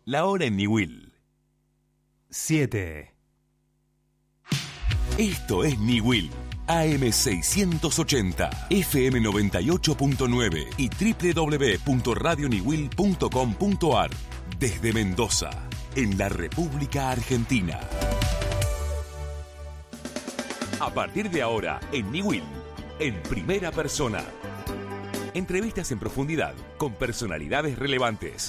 La hora en Niwil. 7. Esto es Niwil. AM680, FM 98.9 y www.radioniwil.com.ar. Desde Mendoza, en la República Argentina. A partir de ahora, en Niwil, en primera persona. Entrevistas en profundidad con personalidades relevantes.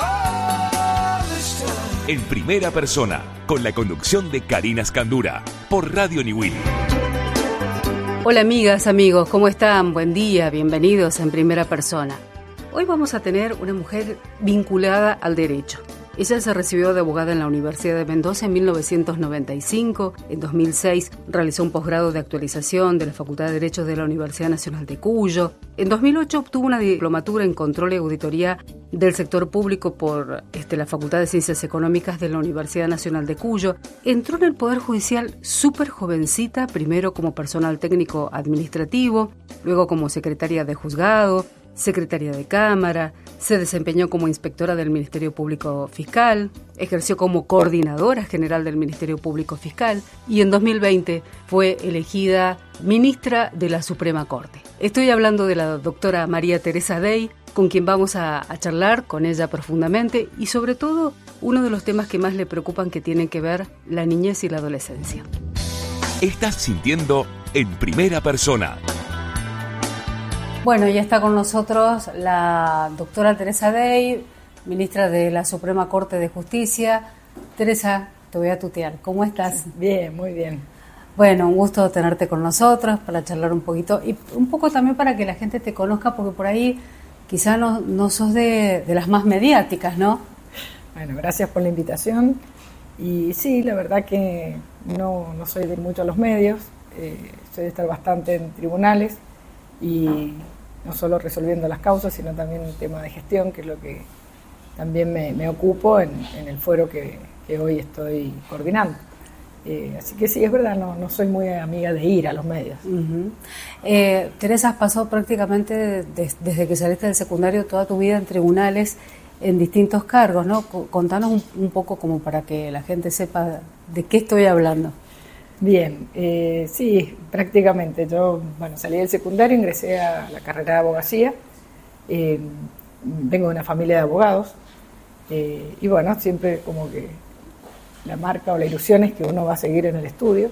En primera persona, con la conducción de Karina Scandura, por Radio Niwil. Hola amigas, amigos, ¿cómo están? Buen día, bienvenidos en primera persona. Hoy vamos a tener una mujer vinculada al derecho. Ella se recibió de abogada en la Universidad de Mendoza en 1995. En 2006 realizó un posgrado de actualización de la Facultad de Derecho de la Universidad Nacional de Cuyo. En 2008 obtuvo una diplomatura en Control y Auditoría del Sector Público por la Facultad de Ciencias Económicas de la Universidad Nacional de Cuyo. Entró en el Poder Judicial súper jovencita, primero como personal técnico administrativo, luego como secretaria de juzgado, secretaria de Cámara, se desempeñó como inspectora del Ministerio Público Fiscal, ejerció como coordinadora general del Ministerio Público Fiscal y en 2020 fue elegida ministra de la Suprema Corte. Estoy hablando de la doctora María Teresa Dey, con quien vamos a charlar con ella profundamente y sobre todo uno de los temas que más le preocupan, que tienen que ver la niñez y la adolescencia. Estás sintiendo en primera persona. Bueno, ya está con nosotros la doctora Teresa Dey, ministra de la Suprema Corte de Justicia. Teresa, te voy a tutear. ¿Cómo estás? Bien, muy bien. Bueno, un gusto tenerte con nosotros para charlar un poquito y un poco también para que la gente te conozca, porque por ahí quizá no sos de las más mediáticas, ¿no? Bueno, gracias por la invitación. Y sí, la verdad que no soy de mucho a los medios, soy de estar bastante en tribunales y no solo resolviendo las causas, sino también el tema de gestión, que es lo que también me ocupo en el foro que hoy estoy coordinando. Así que sí, es verdad, no soy muy amiga de ir a los medios. Uh-huh. Teresa, has pasado prácticamente desde que saliste del secundario toda tu vida en tribunales, en distintos cargos, ¿no? Contanos un poco como para que la gente sepa de qué estoy hablando. Bien, sí, prácticamente. Yo, salí del secundario, ingresé a la carrera de abogacía. Vengo de una familia de abogados y siempre como que la marca o la ilusión es que uno va a seguir en el estudio.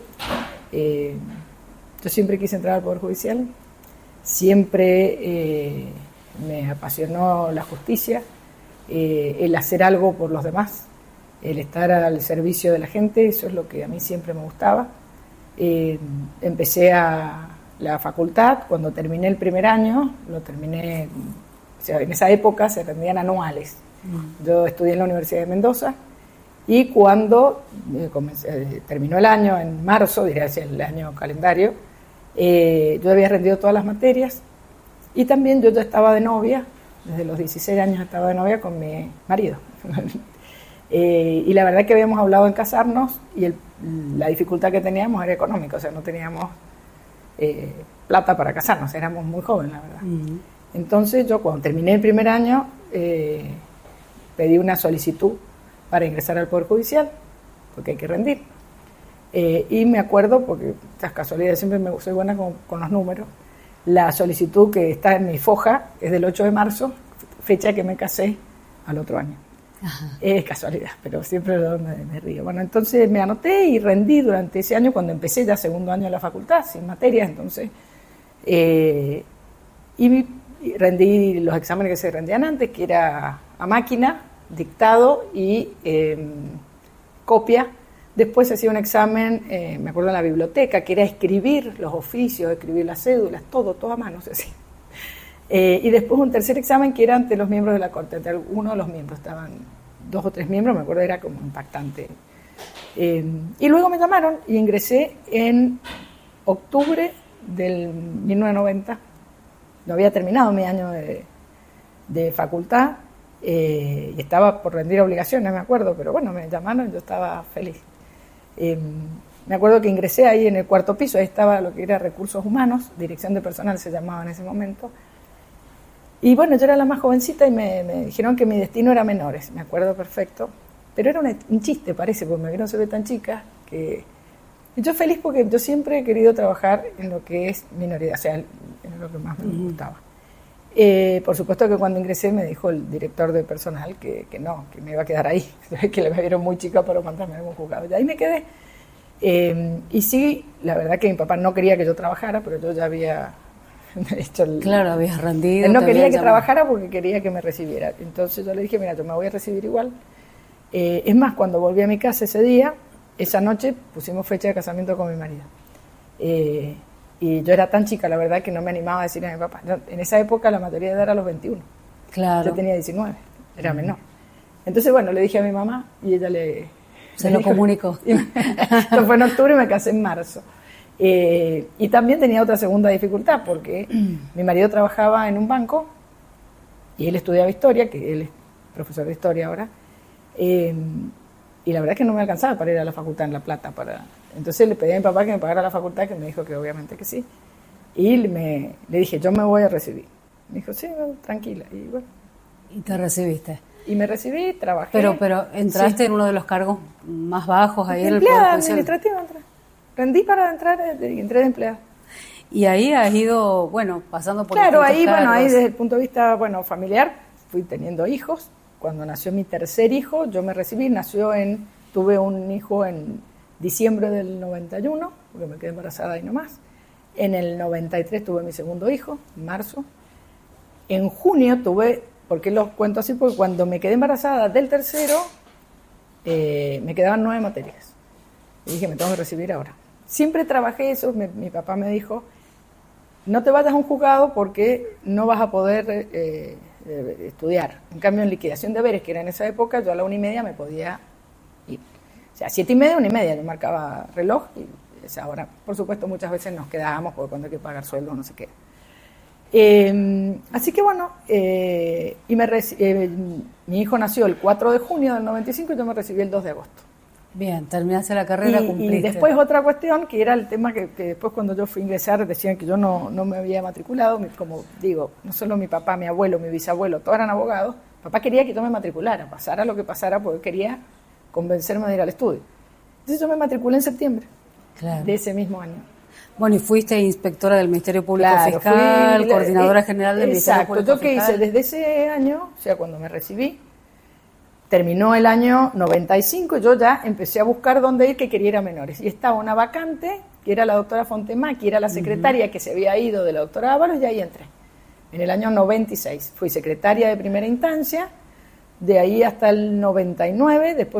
Yo siempre quise entrar al Poder Judicial, siempre me apasionó la justicia, el hacer algo por los demás, el estar al servicio de la gente, eso es lo que a mí siempre me gustaba. Empecé a la facultad, cuando terminé el primer año, lo terminé, en esa época se rendían anuales. Yo estudié en la Universidad de Mendoza y cuando terminó el año, en marzo, diría así, el año calendario, yo había rendido todas las materias y también yo ya estaba de novia, desde los 16 años estaba de novia con mi marido. Y la verdad que habíamos hablado en casarnos y la dificultad que teníamos era económica, o sea, no teníamos plata para casarnos, éramos muy jóvenes, la verdad. Uh-huh. Entonces yo cuando terminé el primer año pedí una solicitud para ingresar al Poder Judicial, porque hay que rendir. Y me acuerdo, porque estas casualidades siempre soy buena con los números, la solicitud que está en mi foja es del 8 de marzo, fecha que me casé al otro año. Ajá. Es casualidad, pero siempre me río. Bueno, entonces me anoté y rendí durante ese año, cuando empecé ya segundo año de la facultad, sin materias, entonces, y rendí los exámenes que se rendían antes, que era a máquina, dictado y copia. Después hacía un examen, me acuerdo en la biblioteca, que era escribir los oficios, escribir las cédulas, todo a mano se hacía. Y después un tercer examen que era ante los miembros de la Corte, ante uno de los miembros, estaban 2 o 3 miembros, me acuerdo, era como impactante. Y luego me llamaron y ingresé en octubre del 1990, no había terminado mi año de facultad, y estaba por rendir obligaciones, me acuerdo, pero bueno, me llamaron y yo estaba feliz. Me acuerdo que ingresé ahí en el 4º piso, ahí estaba lo que era recursos humanos, dirección de personal se llamaba en ese momento, Y bueno, yo era la más jovencita y me dijeron que mi destino era menores, me acuerdo perfecto. Pero era un chiste, parece, porque me vieron se ve tan chica que... Y yo feliz porque yo siempre he querido trabajar en lo que es minoridad, o sea, en lo que más me gustaba. Por supuesto que cuando ingresé me dijo el director de personal que no, que me iba a quedar ahí, que me vieron muy chica para mandarme a algún juzgado. Y ahí me quedé. Y sí, la verdad que mi papá no quería que yo trabajara, pero yo ya había hecho el... Claro, habías rendido. Él no quería que trabajara porque quería que me recibiera. Entonces yo le dije, mira, yo me voy a recibir igual. Es más, cuando volví a mi casa ese día, esa noche pusimos fecha de casamiento con mi marido. Y yo era tan chica, la verdad, que no me animaba a decirle a mi papá. En esa época la mayoría de edad era a los 21. Claro. Yo tenía 19, era menor. Entonces, bueno, le dije a mi mamá y ella se lo comunicó. Esto fue en octubre y me casé en marzo. Y también tenía otra segunda dificultad, porque mi marido trabajaba en un banco y él estudiaba historia, que él es profesor de historia ahora, y la verdad es que no me alcanzaba para ir a la facultad en La Plata. Entonces le pedí a mi papá que me pagara la facultad, que me dijo que obviamente que sí. Y le dije, yo me voy a recibir. Me dijo, sí, tranquila. Y bueno. ¿Y te recibiste? Y me recibí, trabajé. Pero entraste en uno de los cargos más bajos ahí en el Poder Judicial. Administrativa, rendí para entrar y entré de empleada. Y ahí has ido, bueno, pasando por claro, ahí, cargos. Bueno, ahí desde el punto de vista, bueno, familiar, fui teniendo hijos. Cuando nació mi tercer hijo, yo me recibí, tuve un hijo en diciembre del 91, porque me quedé embarazada ahí nomás. En el 93 tuve mi segundo hijo, en marzo. En junio tuve, ¿por qué lo cuento así? Porque cuando me quedé embarazada del tercero, me quedaban 9 materias. Y dije, me tengo que recibir ahora. Siempre trabajé eso, mi papá me dijo, no te vayas a un juzgado porque no vas a poder estudiar. En cambio, en liquidación de haberes, que era en esa época, yo a la 1:30 me podía ir. O sea, 7:30, 1:30, yo marcaba reloj y esa hora. Por supuesto, muchas veces nos quedábamos porque cuando hay que pagar sueldos no sé qué. Así que bueno, mi hijo nació el 4 de junio del 95 y yo me recibí el 2 de agosto. Bien, terminaste la carrera, cumpliste. Y después otra cuestión, que era el tema que después cuando yo fui a ingresar decían que yo no me había matriculado, como digo, no solo mi papá, mi abuelo, mi bisabuelo, todos eran abogados. Papá quería que yo me matriculara, pasara lo que pasara, porque quería convencerme de ir al estudio. Entonces yo me matriculé en septiembre de ese mismo año. Bueno, y fuiste inspectora del Ministerio Público Fiscal, coordinadora general del Ministerio Público Fiscal. Exacto, yo que hice desde ese año, o sea, cuando me recibí, terminó el año 95, yo ya empecé a buscar dónde ir, que quería ir a menores. Y estaba una vacante, que era la doctora Fontemá, que era la secretaria que se había ido de la doctora Ábalos, y ahí entré. En el año 96 fui secretaria de primera instancia, de ahí hasta el 99, después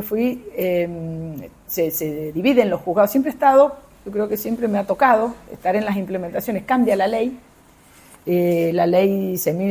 se dividen los juzgados. Siempre he estado, yo creo que siempre me ha tocado estar en las implementaciones. Cambia la ley. La ley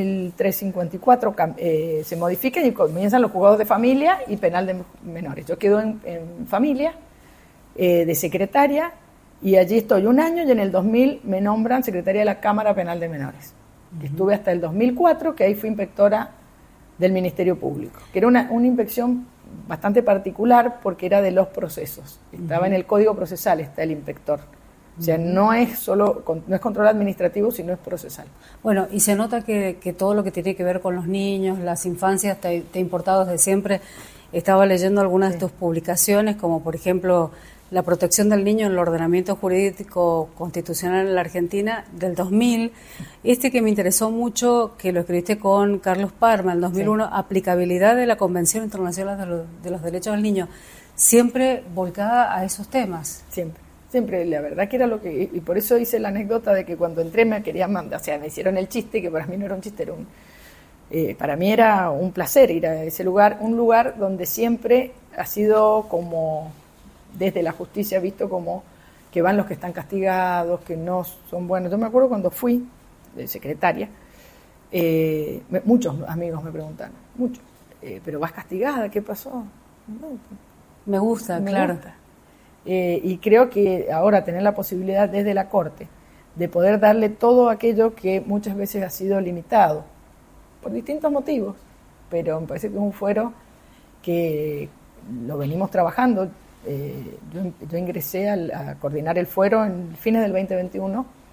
6.354 se modifica y comienzan los juzgados de familia y penal de menores. Yo quedo en familia de secretaria y allí estoy un año y en el 2000 me nombran secretaria de la Cámara Penal de Menores. Estuve hasta el 2004, que ahí fui inspectora del Ministerio Público, que era una inspección bastante particular porque era de los procesos. Estaba en el Código Procesal, está el inspector. O sea, no es control administrativo, sino es procesal. Bueno, y se nota que todo lo que tiene que ver con los niños, las infancias, te ha importado desde siempre. Estaba leyendo algunas de tus publicaciones, como por ejemplo la protección del niño en el ordenamiento jurídico constitucional en la Argentina del 2000. Que me interesó mucho, que lo escribiste con Carlos Parma, en 2001, aplicabilidad de la Convención Internacional de los Derechos del Niño, siempre volcada a esos temas. Siempre, la verdad que era lo que... Y por eso hice la anécdota de que cuando entré me querían mandar, o sea, me hicieron el chiste, que para mí no era un chiste, para mí era un placer ir a ese lugar, un lugar donde siempre ha sido como, desde la justicia, visto como que van los que están castigados, que no son buenos. Yo me acuerdo cuando fui de secretaria, muchos amigos me preguntaron, pero vas castigada, ¿qué pasó? Me gusta, claro. Gusta. Y creo que ahora tener la posibilidad desde la Corte de poder darle todo aquello que muchas veces ha sido limitado por distintos motivos, pero me parece que es un fuero que lo venimos trabajando. Yo ingresé a coordinar el fuero en fines del 2021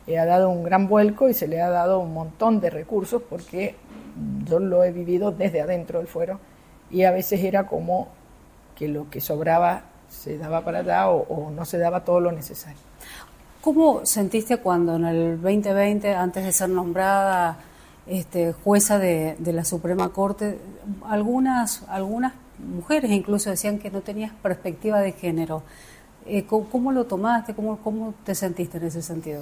ha dado un gran vuelco y se le ha dado un montón de recursos, porque yo lo he vivido desde adentro del fuero, y a veces era como que lo que sobraba se daba para allá o no se daba todo lo necesario. ¿Cómo sentiste cuando en el 2020, antes de ser nombrada jueza de la Suprema Corte, algunas mujeres incluso decían que no tenías perspectiva de género? ¿Cómo lo tomaste? ¿Cómo te sentiste en ese sentido?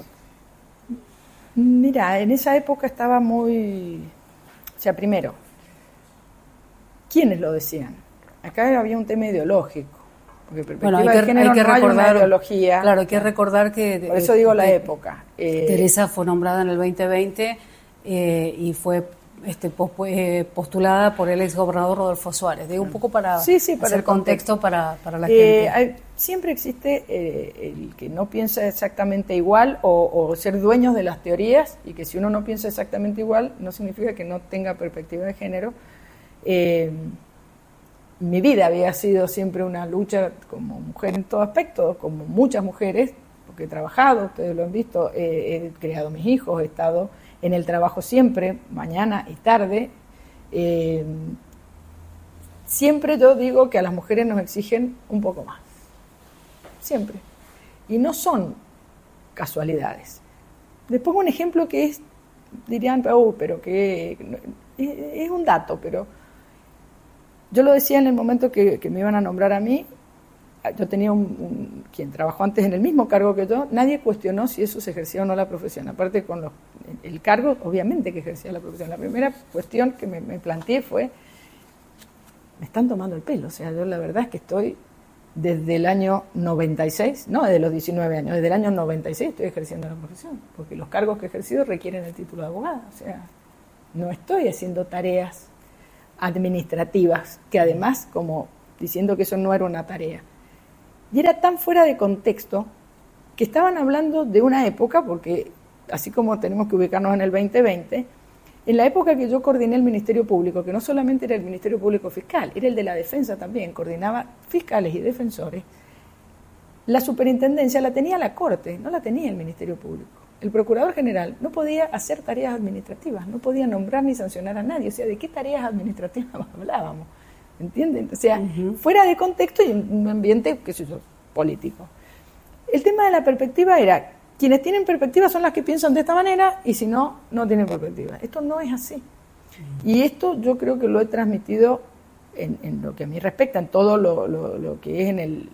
Mira, en esa época estaba muy... O sea, primero, ¿quiénes lo decían? Acá había un tema ideológico. Porque perspectiva de género hay que recordar, hay una ideología. Claro, hay que recordar que... Por eso digo la época. Teresa fue nombrada en el 2020 y fue postulada por el exgobernador Rodolfo Suárez. Digo un poco para hacer contexto para la gente. Siempre existe el que no piensa exactamente igual o ser dueños de las teorías, y que si uno no piensa exactamente igual no significa que no tenga perspectiva de género. Mi vida había sido siempre una lucha como mujer en todo aspecto, como muchas mujeres, porque he trabajado, ustedes lo han visto, he criado mis hijos, he estado en el trabajo siempre, mañana y tarde. Siempre yo digo que a las mujeres nos exigen un poco más, siempre, y no son casualidades. Les pongo un ejemplo que es, dirían, pero que es un dato, pero yo lo decía en el momento que me iban a nombrar a mí. Yo tenía quien trabajó antes en el mismo cargo que yo, nadie cuestionó si eso se ejercía o no la profesión. Aparte, con el cargo, obviamente que ejercía la profesión. La primera cuestión que me planteé fue, me están tomando el pelo. O sea, yo la verdad es que estoy desde el año 96, no desde los 19 años, desde el año 96 estoy ejerciendo la profesión, porque los cargos que he ejercido requieren el título de abogada. O sea, no estoy haciendo tareas administrativas, que además, como diciendo que eso no era una tarea. Y era tan fuera de contexto que estaban hablando de una época, porque así como tenemos que ubicarnos en el 2020, en la época que yo coordiné el Ministerio Público, que no solamente era el Ministerio Público Fiscal, era el de la Defensa también, coordinaba fiscales y defensores, la superintendencia la tenía la Corte, no la tenía el Ministerio Público. El Procurador General no podía hacer tareas administrativas, no podía nombrar ni sancionar a nadie. O sea, ¿de qué tareas administrativas hablábamos? ¿Entienden? O sea, fuera de contexto y en un ambiente, qué sé yo, político. El tema de la perspectiva era, quienes tienen perspectiva son las que piensan de esta manera, y si no, no tienen perspectiva. Esto no es así. Y esto yo creo que lo he transmitido en lo que a mí respecta, en todo lo que es en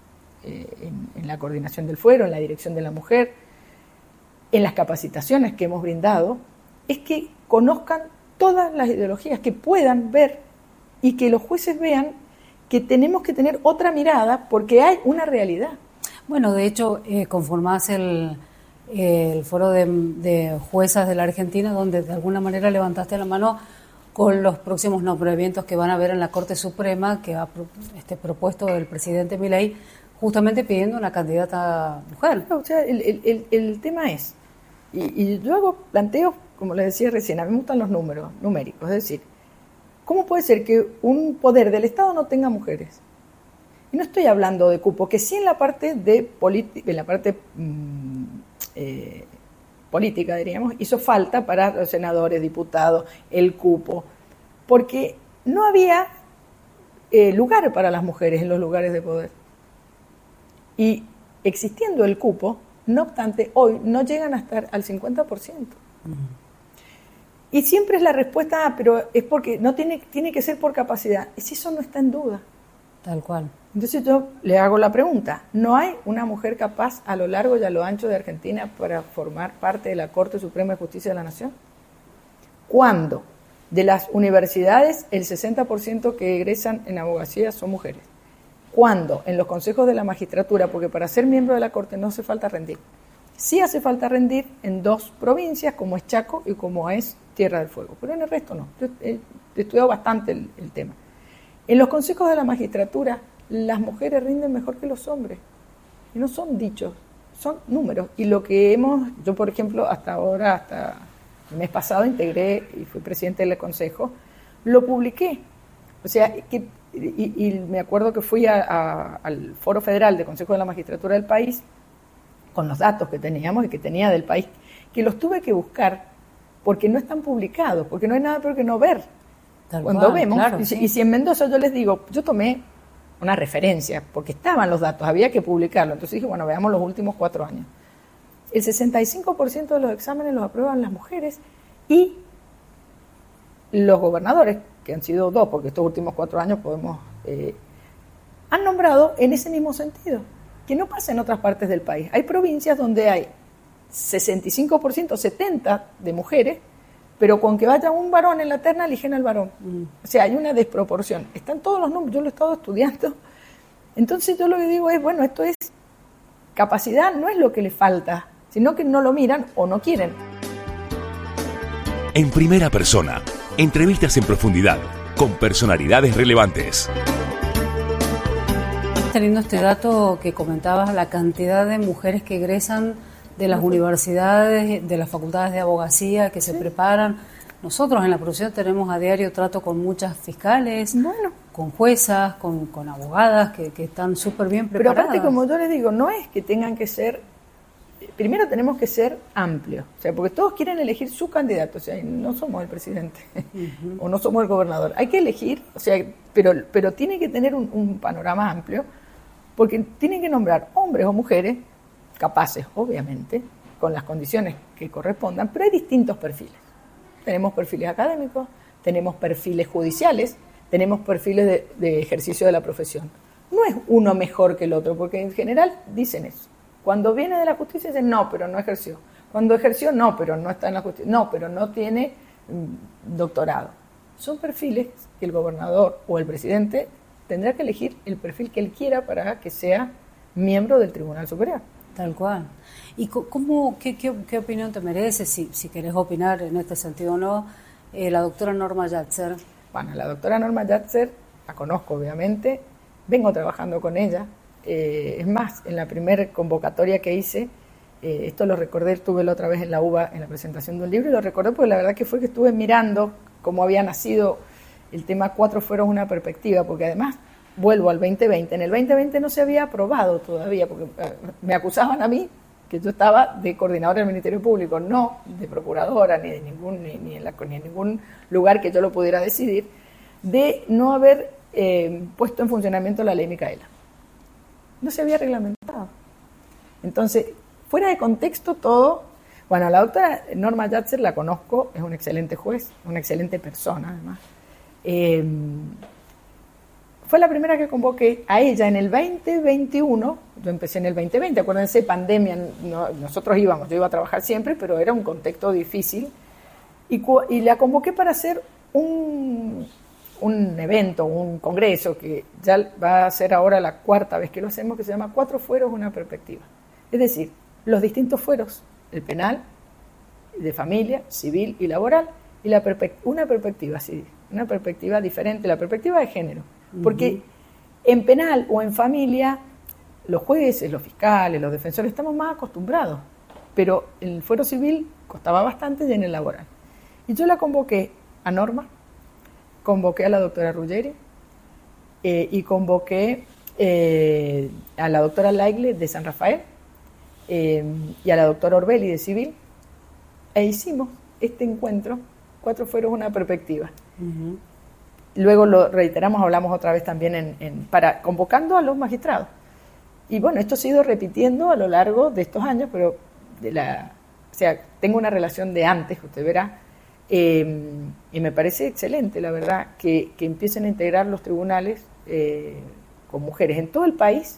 la coordinación del fuero, en la dirección de la mujer, en las capacitaciones que hemos brindado, es que conozcan todas las ideologías, que puedan ver y que los jueces vean que tenemos que tener otra mirada porque hay una realidad. Bueno, de hecho, conformás el foro de juezas de la Argentina, donde de alguna manera levantaste la mano con los próximos nombramientos que van a haber en la Corte Suprema, que ha propuesto el presidente Milei, justamente pidiendo una candidata mujer. O sea, el tema es, y yo hago planteos, como les decía recién, a mí me gustan los números numéricos, es decir, ¿cómo puede ser que un poder del Estado no tenga mujeres? Y no estoy hablando de cupo, que sí en la parte política, diríamos, hizo falta para los senadores, diputados, el cupo, porque no había lugar para las mujeres en los lugares de poder. Y existiendo el cupo, no obstante, hoy no llegan a estar al 50%. Y siempre es la respuesta, pero es porque no tiene que ser por capacidad. Si eso no está en duda. Tal cual. Entonces yo le hago la pregunta, ¿no hay una mujer capaz a lo largo y a lo ancho de Argentina para formar parte de la Corte Suprema de Justicia de la Nación? ¿Cuándo? De las universidades, el 60% que egresan en abogacía son mujeres. ¿Cuándo? En los consejos de la magistratura, porque para ser miembro de la Corte no hace falta rendir. Sí hace falta rendir en 2 provincias, como es Chaco y como es Tierra del Fuego, pero en el resto no. Yo he estudiado bastante el tema. En los consejos de la magistratura, las mujeres rinden mejor que los hombres. Y no son dichos, son números. Y lo que yo por ejemplo, hasta el mes pasado integré y fui presidente del consejo, lo publiqué. O sea, y me acuerdo que fui al Foro Federal de Consejo de la Magistratura del país, con los datos que teníamos y que tenía del país, que los tuve que buscar porque no están publicados, porque no hay nada peor que no ver. Cuando vemos, claro, y si en Mendoza yo les digo, yo tomé una referencia, porque estaban los datos, había que publicarlo, entonces dije, bueno, veamos los últimos 4 años. El 65% de los exámenes los aprueban las mujeres y los gobernadores, que han sido 2, porque estos últimos 4 años han nombrado en ese mismo sentido, que no pasa en otras partes del país. Hay provincias donde hay 65%, 70% de mujeres, pero con que vaya un varón en la terna, eligen al varón. O sea, hay una desproporción. Están todos los números, yo lo he estado estudiando. Entonces yo lo que digo es, bueno, esto es capacidad, no es lo que le falta, sino que no lo miran o no quieren. En primera persona, entrevistas en profundidad, con personalidades relevantes. Teniendo este dato que comentabas, la cantidad de mujeres que egresan de las universidades, de las facultades de abogacía, que se preparan. Nosotros en la profesión tenemos a diario trato con muchas fiscales, con juezas, con abogadas que están súper bien preparadas. Pero aparte, como yo les digo, no es que tengan que ser... Primero tenemos que ser amplios, o sea, porque todos quieren elegir su candidato, o sea, no somos el presidente o no somos el gobernador. Hay que elegir, o sea, pero tiene que tener un panorama amplio, porque tienen que nombrar hombres o mujeres capaces, obviamente, con las condiciones que correspondan, pero hay distintos perfiles. Tenemos perfiles académicos, tenemos perfiles judiciales, tenemos perfiles de ejercicio de la profesión. No es uno mejor que el otro, porque en general dicen eso. Cuando viene de la justicia dicen, no, pero no ejerció. Cuando ejerció, no, pero no está en la justicia. No, pero no tiene doctorado. Son perfiles que el gobernador o el presidente tendrá que elegir el perfil que él quiera para que sea miembro del Tribunal Superior. Tal cual. ¿Y qué opinión te merece, si querés opinar en este sentido o no, la doctora Norma Yatzer? Bueno, la doctora Norma Yatzer la conozco, obviamente, vengo trabajando con ella. Es más, en la primera convocatoria que hice, esto lo recordé, estuve la otra vez en la UBA en la presentación de un libro y lo recordé porque la verdad que fue que estuve mirando cómo había nacido el tema 4 fueros una perspectiva, porque además vuelvo al 2020, en el 2020 no se había aprobado todavía, porque me acusaban a mí que yo estaba de coordinadora del Ministerio Público, no de procuradora, ni en ningún lugar que yo lo pudiera decidir, de no haber puesto en funcionamiento la ley Micaela. No se había reglamentado. Entonces, fuera de contexto todo. Bueno, la doctora Norma Yatzer la conozco, es un excelente juez, una excelente persona además. Fue la primera que convoqué a ella en el 2021, yo empecé en el 2020, acuérdense, pandemia, nosotros yo iba a trabajar siempre, pero era un contexto difícil, y la convoqué para hacer un evento, un congreso, que ya va a ser ahora la 4ª vez que lo hacemos, que se llama 4 fueros, una perspectiva. Es decir, los distintos fueros, el penal, de familia, civil y laboral, y una perspectiva civil, una perspectiva diferente, la perspectiva de género. Porque en penal o en familia, los jueces, los fiscales, los defensores, estamos más acostumbrados, pero en el fuero civil costaba bastante y en el laboral. Y yo la convoqué a Norma, convoqué a la doctora Ruggeri y convoqué a la doctora Laigle de San Rafael y a la doctora Orbelli de Civil, e hicimos este encuentro, 4 fueros, una perspectiva. Luego lo reiteramos, hablamos otra vez también para convocando a los magistrados. Y bueno, esto se ha ido repitiendo a lo largo de estos años, pero o sea, tengo una relación de antes, que usted verá, y me parece excelente, la verdad, que empiecen a integrar los tribunales con mujeres en todo el país,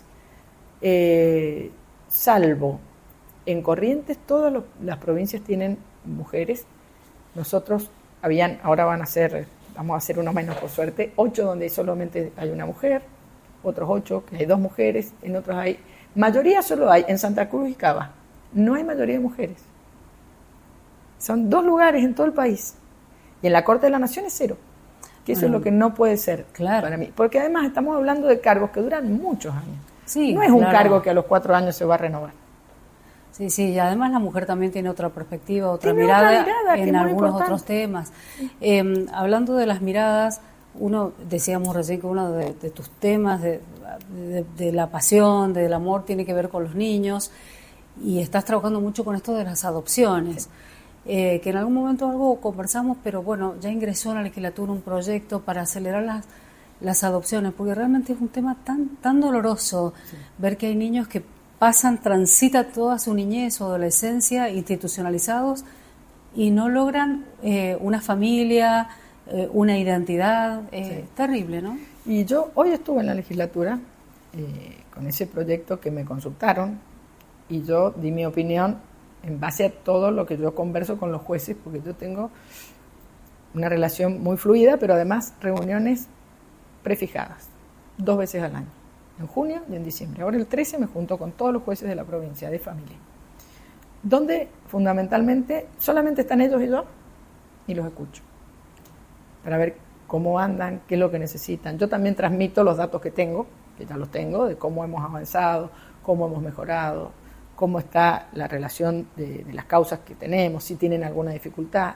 salvo en Corrientes, todas las provincias tienen mujeres. Nosotros ahora vamos a hacer uno menos por suerte, 8 donde solamente hay una mujer, otros 8 que hay 2 mujeres, en otros hay, mayoría solo hay en Santa Cruz y Cava, no hay mayoría de mujeres. Son 2 lugares en todo el país. Y en la Corte de la Nación es 0. Que eso es lo que no puede ser para mí. Porque además estamos hablando de cargos que duran muchos años. Sí, no es un cargo que a los 4 años se va a renovar. Sí, y además la mujer también tiene otra perspectiva, otra mirada en algunos otros temas. Hablando de las miradas, decíamos recién que uno de tus temas de la pasión, del amor, tiene que ver con los niños. y estás trabajando mucho con esto de las adopciones. Sí. Que en algún momento algo conversamos, pero bueno, ya ingresó en la legislatura un proyecto para acelerar las adopciones, porque realmente es un tema tan doloroso, sí, ver que hay niños que transitan toda su niñez o adolescencia institucionalizados y no logran una familia, una identidad, sí, terrible, ¿no? Y yo hoy estuve en la legislatura con ese proyecto que me consultaron y yo di mi opinión en base a todo lo que yo converso con los jueces, porque yo tengo una relación muy fluida, pero además reuniones prefijadas, 2 veces al año, en junio y en diciembre. Ahora el 13 me junto con todos los jueces de la provincia de familia, donde fundamentalmente solamente están ellos y yo, y los escucho, para ver cómo andan, qué es lo que necesitan. Yo también transmito los datos que tengo, que ya los tengo, de cómo hemos avanzado, cómo hemos mejorado, cómo está la relación de las causas que tenemos, si tienen alguna dificultad.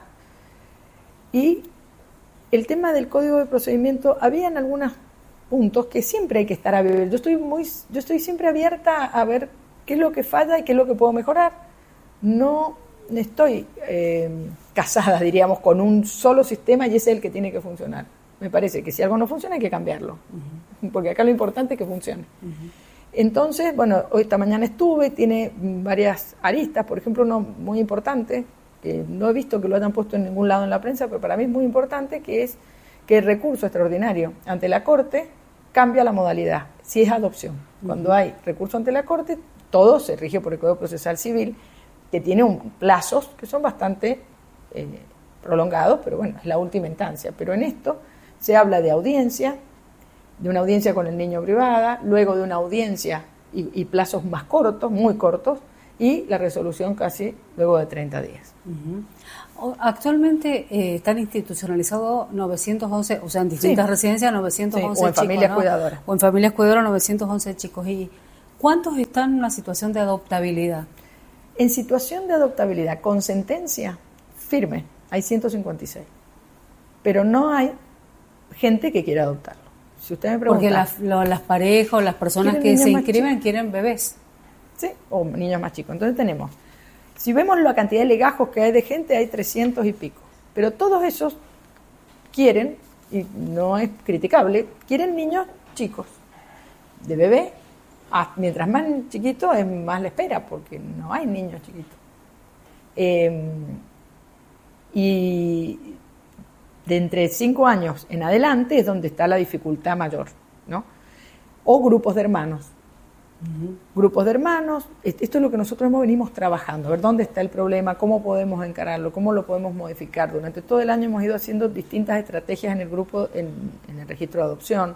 Y el tema del código de procedimiento, habían algunos puntos que siempre hay que estar a ver. Yo estoy siempre abierta a ver qué es lo que falla y qué es lo que puedo mejorar. No estoy casada, diríamos, con un solo sistema y ese es el que tiene que funcionar. Me parece que si algo no funciona hay que cambiarlo, porque acá lo importante es que funcione. Entonces, bueno, hoy esta mañana estuve, tiene varias aristas, por ejemplo, uno muy importante, que no he visto que lo hayan puesto en ningún lado en la prensa, pero para mí es muy importante, que es que el recurso extraordinario ante la Corte cambia la modalidad, si es adopción. Cuando hay recurso ante la Corte, todo se rige por el Código Procesal Civil, que tiene plazos que son bastante prolongados, pero bueno, es la última instancia. Pero en esto se habla de audiencia, de una audiencia con el niño privada, luego de una audiencia y plazos más cortos, muy cortos, y la resolución casi luego de 30 días. Actualmente están institucionalizados 911, o sea, en distintas residencias 911 sí, o en chicos, familias, ¿no?, cuidadoras. O en familias cuidadoras 911 chicos. ¿Y cuántos están en una situación de adoptabilidad? En situación de adoptabilidad, con sentencia firme, hay 156. Pero no hay gente que quiera adoptarlo. Si usted me pregunta... Porque las parejas o las personas que se inscriben quieren bebés. Sí, o niños más chicos. Entonces tenemos, si vemos la cantidad de legajos que hay de gente, hay 300 y pico. Pero todos esos quieren, y no es criticable, quieren niños chicos, de bebé. Mientras más chiquito, es más la espera, porque no hay niños chiquitos. Y de entre 5 años en adelante es donde está la dificultad mayor, ¿no? O grupos de hermanos. Grupos de hermanos, esto es lo que nosotros venimos trabajando, a ver dónde está el problema, cómo podemos encararlo, cómo lo podemos modificar. Durante todo el año hemos ido haciendo distintas estrategias en el grupo, en el registro de adopción,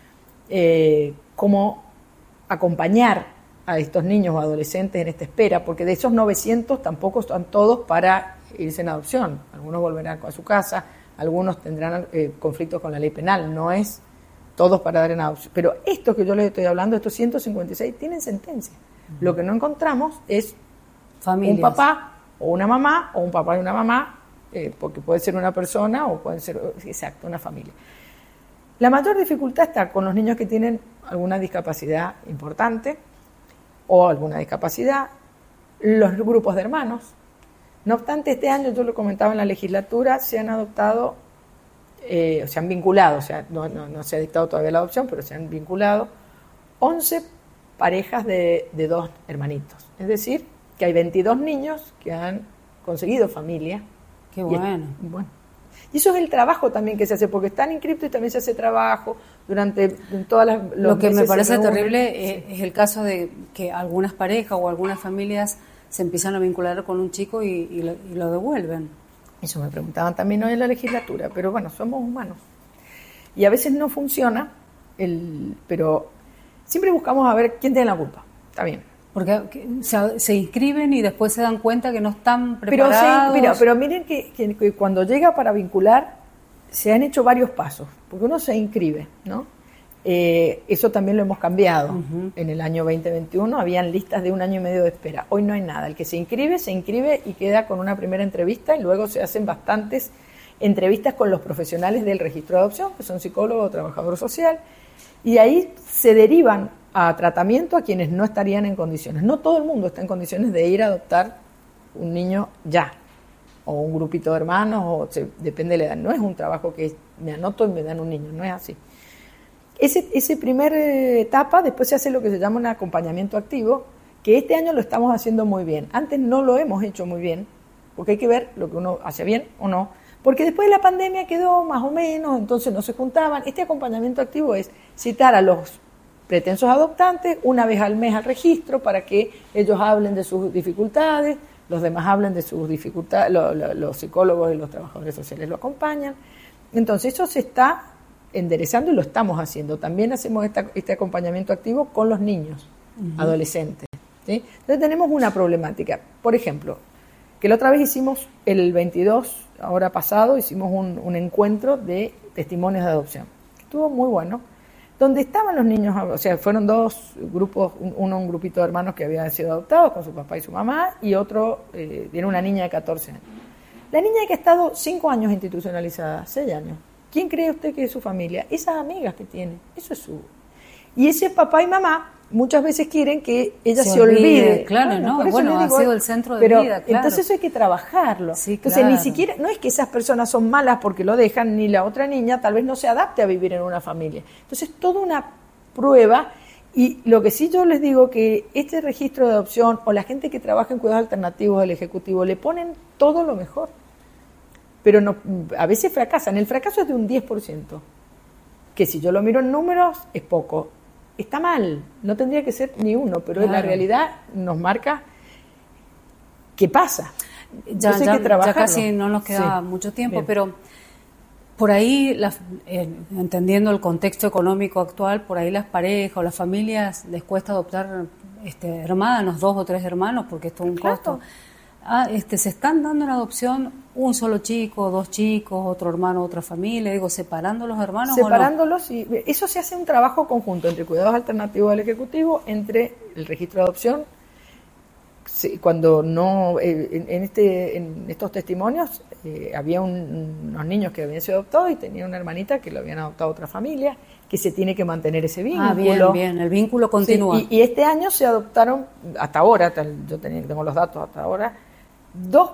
cómo acompañar a estos niños o adolescentes en esta espera, porque de esos 900 tampoco están todos para irse en adopción. Algunos volverán a su casa, algunos tendrán conflictos con la ley penal, no es todos para dar en adopción. Pero estos que yo les estoy hablando, estos 156, tienen sentencia. Lo que no encontramos es familias. Un papá o una mamá, o un papá y una mamá, porque puede ser una persona o puede ser, exacto, una familia. La mayor dificultad está con los niños que tienen alguna discapacidad importante o alguna discapacidad, los grupos de hermanos. No obstante, este año, yo lo comentaba en la legislatura, se han adoptado, o se han vinculado, o sea, no se ha dictado todavía la adopción, pero se han vinculado 11 parejas de 2 hermanitos. Es decir, que hay 22 niños que han conseguido familia. Qué bueno. Y eso es el trabajo también que se hace, porque están inscritos y también se hace trabajo durante todas las... Lo que me parece terrible es el caso de que algunas parejas o algunas familias se empiezan a vincular con un chico y lo devuelven. Eso me preguntaban también hoy en la legislatura, pero bueno, somos humanos. Y a veces no funciona, pero siempre buscamos a ver quién tiene la culpa. Está bien. Porque se inscriben y después se dan cuenta que no están preparados. Pero miren que cuando llega para vincular, se han hecho varios pasos, porque uno se inscribe, ¿no? Eso también lo hemos cambiado. En el año 2021 habían listas de 1 año y medio de espera. Hoy no hay nada. El que se inscribe y queda con una primera entrevista, y luego se hacen bastantes entrevistas con los profesionales del registro de adopción, que son psicólogos o trabajador social, y ahí se derivan a tratamiento a quienes no estarían en condiciones. No todo el mundo está en condiciones de ir a adoptar un niño ya, o un grupito de hermanos, depende de la edad. No es un trabajo que me anoto y me dan un niño, no es así. Ese primer etapa, después se hace lo que se llama un acompañamiento activo, que este año lo estamos haciendo muy bien. Antes no lo hemos hecho muy bien, porque hay que ver lo que uno hace bien o no, porque después de la pandemia quedó más o menos, entonces no se juntaban. Este acompañamiento activo es citar a los pretensos adoptantes una vez al mes al registro para que ellos hablen de sus dificultades, los demás hablen de sus dificultades, los psicólogos y los trabajadores sociales lo acompañan. Entonces eso se está enderezando y lo estamos haciendo. También hacemos este acompañamiento activo con los niños, adolescentes, ¿sí? Entonces tenemos una problemática. Por ejemplo, que la otra vez hicimos, el 22, ahora pasado, hicimos un encuentro de testimonios de adopción. Estuvo muy bueno. Donde estaban los niños, o sea, fueron dos grupos, un grupito de hermanos que habían sido adoptados con su papá y su mamá, y otro, era una niña de 14 años. La niña que ha estado 5 años institucionalizada, 6 años, ¿quién cree usted que es su familia? Esas amigas que tiene, eso es su... Y ese papá y mamá muchas veces quieren que ella se olvide. Claro, bueno, ha sido el centro de vida, claro. Entonces eso hay que trabajarlo. Sí, entonces claro. Ni siquiera, no es que esas personas son malas porque lo dejan, ni la otra niña tal vez no se adapte a vivir en una familia. Entonces toda una prueba, y lo que sí yo les digo que este registro de adopción o la gente que trabaja en cuidados alternativos del Ejecutivo le ponen todo lo mejor, pero no, a veces fracasan. El fracaso es de un 10%, que si yo lo miro en números es poco. Está mal, no tendría que ser ni uno, pero claro. La realidad nos marca qué pasa. Ya casi no nos queda mucho tiempo, bien. Pero por ahí, entendiendo el contexto económico actual, por ahí las parejas o las familias les cuesta adoptar hermanos, 2 o 3 hermanos, porque esto es un costo. Se están dando en adopción un solo chico, 2 chicos, otro hermano, otra familia, separando los hermanos. Separándolos, ¿o no? Y eso se hace un trabajo conjunto entre cuidados alternativos del Ejecutivo, entre el registro de adopción. Cuando no, en estos testimonios había unos niños que habían sido adoptados y tenía una hermanita que lo habían adoptado a otra familia, que se tiene que mantener ese vínculo. Bien, el vínculo continúa. Sí, y este año se adoptaron, hasta ahora, yo tengo los datos hasta ahora, 2,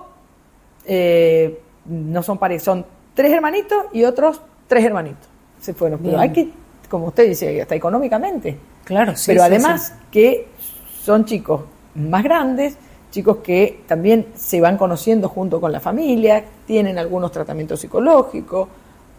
no son parejas, son 3 hermanitos y otros 3 hermanitos. Se fueron, pero hay que, como usted dice, hasta económicamente. Claro, sí. Pero además que son chicos más grandes, chicos que también se van conociendo junto con la familia, tienen algunos tratamientos psicológicos,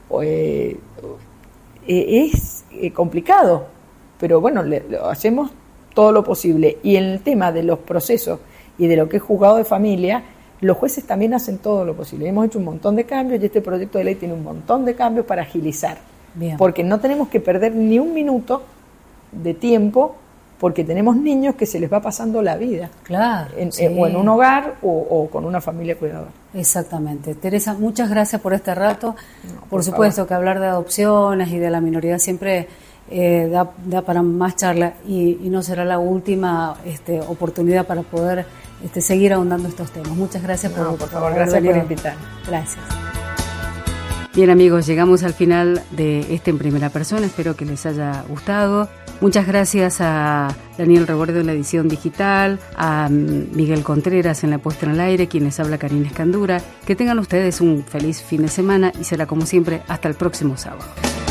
es complicado, pero bueno, hacemos todo lo posible. Y en el tema de los procesos y de lo que es juzgado de familia, los jueces también hacen todo lo posible. Hemos hecho un montón de cambios y este proyecto de ley tiene un montón de cambios para agilizar. Bien. Porque no tenemos que perder ni un minuto de tiempo, porque tenemos niños que se les va pasando la vida. Claro. O en un hogar o con una familia cuidadora. Exactamente. Teresa, muchas gracias por este rato. Por supuesto que hablar de adopciones y de la minoría siempre da para más charla y no será la última oportunidad para poder seguir ahondando estos temas. Muchas gracias por favor, gracias por invitar. Gracias. Bien amigos, llegamos al final de En Primera Persona, espero que les haya gustado. Muchas gracias a Daniel Rebordo en la edición digital, a Miguel Contreras en la puesta en el aire, quien les habla Karina Escandura. Que tengan ustedes un feliz fin de semana y será como siempre hasta el próximo sábado.